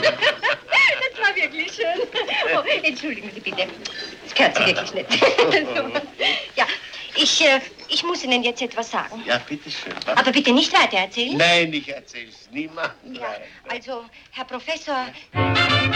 Das war wirklich schön. Oh, entschuldigen Sie bitte. Das gehört Sie wirklich nicht. Ja, ich muss Ihnen jetzt etwas sagen. Ja, bitteschön. Aber bitte nicht weiter erzählen. Nein, ich erzähl's niemandem. Ja, also, Herr Professor...